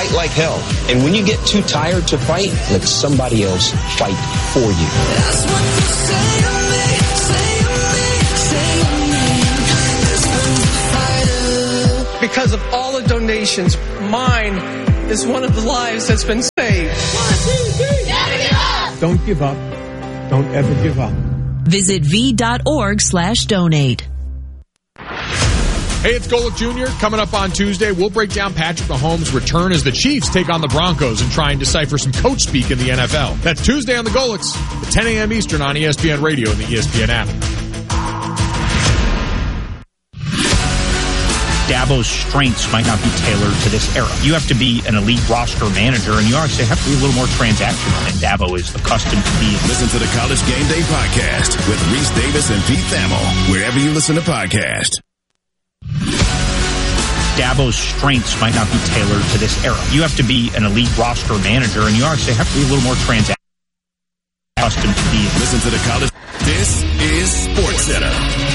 fight like hell. And when you get too tired to fight, let somebody else fight for you. That's what you say to me, Because of all the donations, mine is one of the lives that's been saved. 1, 2, 3. Never give up. Don't give up. Don't ever give up. Visit v.org/donate. Hey, it's Golic Jr. Coming up on Tuesday, we'll break down Patrick Mahomes' return as the Chiefs take on the Broncos and try and decipher some coach speak in the NFL. That's Tuesday on the Golics at 10 a.m. Eastern on ESPN Radio and the ESPN app. Dabo's strengths might not be tailored to this era. You have to be an elite roster manager, and you actually have to be a little more transactional than Dabo is accustomed to being. Listen to the College Game Day Podcast with Reese Davis and Pete Thamel, wherever you listen to podcasts. Dabo's strengths might not be tailored to this era. You have to be an elite roster manager, and you actually have to be a little more transactional. Accustomed to being. Listen to the College. This is SportsCenter.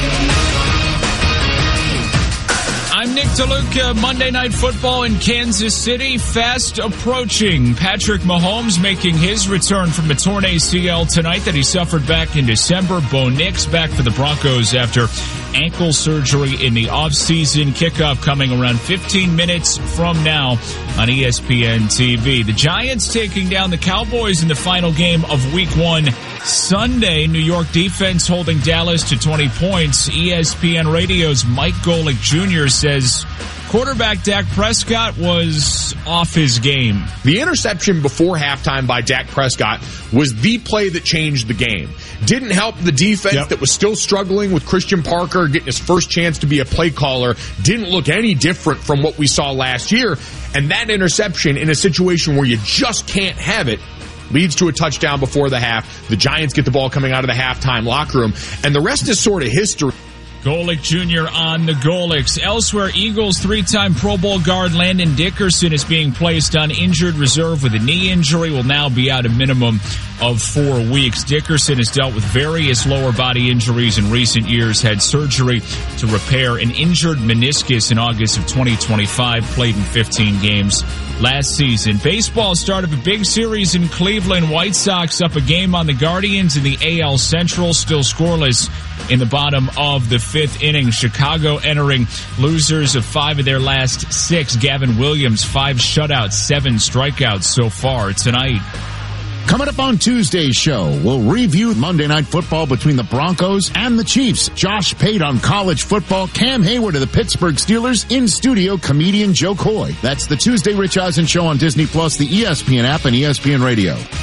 I'm Nick DeLuca. Monday Night Football in Kansas City fast approaching. Patrick Mahomes making his return from a torn ACL tonight that he suffered back in December. Bo Nix back for the Broncos after ankle surgery in the offseason. Kickoff coming around 15 minutes from now on ESPN TV. The Giants taking down the Cowboys in the final game of Week 1 Sunday. New York defense holding Dallas to 20 points. ESPN Radio's Mike Golic Jr. says quarterback Dak Prescott was off his game. The interception before halftime by Dak Prescott was the play that changed the game. Didn't help the defense that was still struggling with Christian Parker getting his first chance to be a play caller. Didn't look any different from what we saw last year. And that interception in a situation where you just can't have it leads to a touchdown before the half. The Giants get the ball coming out of the halftime locker room, and the rest is sort of history. Golic Jr. on the Golics. Elsewhere, Eagles three-time Pro Bowl guard Landon Dickerson is being placed on injured reserve with a knee injury. Will now be out a minimum of 4 weeks. Dickerson has dealt with various lower body injuries in recent years, had surgery to repair an injured meniscus in August of 2025, played in 15 games last season. Baseball start of a big series in Cleveland. White Sox up a game on the Guardians in the AL Central, still scoreless in the bottom of the 5th inning. Chicago entering losers of 5 of their last 6. Gavin Williams, 5 shutouts, 7 strikeouts so far tonight. Coming up on Tuesday's show, we'll review Monday Night Football between the Broncos and the Chiefs. Josh Pate on college football, Cam Hayward of the Pittsburgh Steelers, in studio comedian Joe Coy. That's the Tuesday Rich Eisen Show on Disney Plus, the ESPN app, and ESPN Radio.